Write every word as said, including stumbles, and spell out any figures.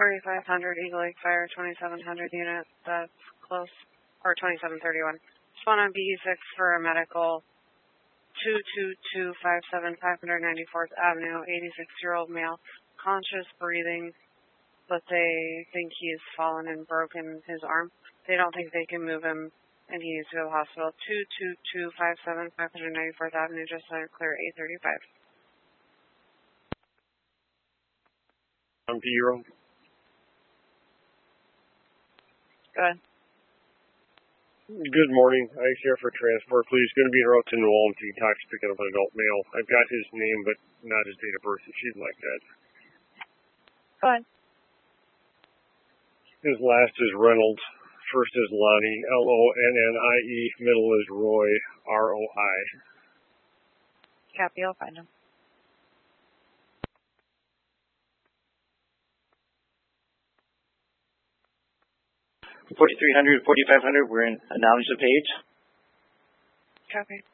forty-five hundred Eagle Lake Fire, twenty-seven hundred unit, that's close, or twenty-seven thirty-one. Just want on B E six for a medical, two two two five seven, five ninety-fourth Avenue, eighty-six-year-old male, conscious, breathing, but they think he's fallen and broken his arm. They don't think they can move him, and he needs to go to the hospital. two two two five seven, five ninety-fourth Avenue, just let it clear, eight thirty-five. I'm Piero. Go ahead. Good morning. I C R for transport, please. Going to be en route to New Ulm to Detox, picking up an adult male. I've got his name, but not his date of birth, if you'd like that. Go ahead. His last is Reynolds. First is Lonnie, L O N N I E. Middle is Roy, R O I. Copy, I'll find him. forty-three hundred, forty-five hundred, we're in Analogy page. Copy.